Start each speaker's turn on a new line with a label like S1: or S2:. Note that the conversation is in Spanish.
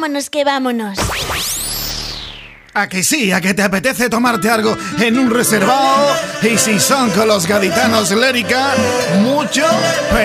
S1: vámonos que vámonos.
S2: ¿A que sí? ¿A que te apetece tomarte algo en un reservado? Y si son con los gaditanos Lérica, mucho